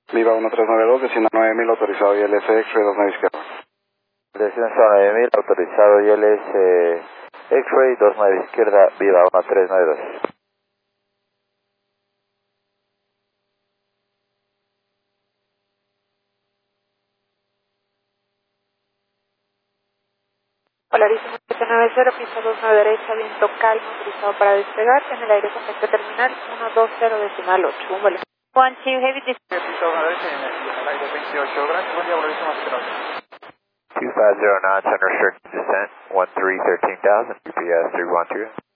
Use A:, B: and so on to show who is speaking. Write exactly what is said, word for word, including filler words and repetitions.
A: Viva uno tres nueve dos, destino nueve mil, autorizado I L S X-Ray dos nueve izquierda.
B: Destino nueve mil, autorizado I L S X-Ray dos nueve izquierda, Viva uno tres nueve dos.
C: Polarísimo siete nueve cero, pista dos nueve derecha, viento calmo, autorizado para despegar, en el aire contacto terminal uno dos cero decimal ocho, un vuelo. One two heavy dis-
D: Pista dos nueve derecha, en el aire veintiocho, gracias, buen día, Polarísimo siete nueve cero.
B: two five zero knots, unrestricted descent, one three thirteen thousand, U P S three one two.